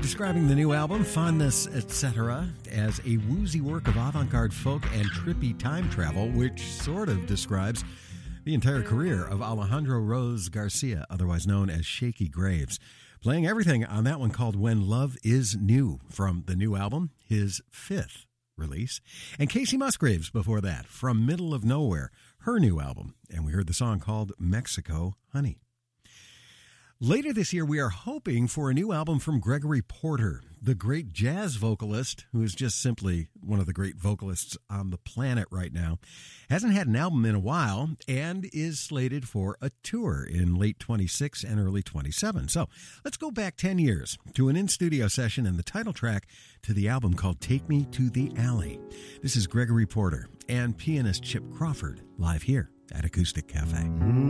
describing the new album, Fondness, Etc., as a woozy work of avant-garde folk and trippy time travel, which sort of describes the entire career of Alejandro Rose Garcia, otherwise known as Shaky Graves. Playing everything on that one called When Love Is New, from the new album, his fifth release. And Casey Musgraves before that, from Middle of Nowhere, her new album. And we heard the song called Mexico Honey. Later this year, we are hoping for a new album from Gregory Porter, the great jazz vocalist, who is just simply one of the great vocalists on the planet right now. Hasn't had an album in a while and is slated for a tour in late 26 and early 27. So let's go back 10 years to an in-studio session and the title track to the album called Take Me to the Alley. This is Gregory Porter and pianist Chip Crawford live here at Acoustic Cafe.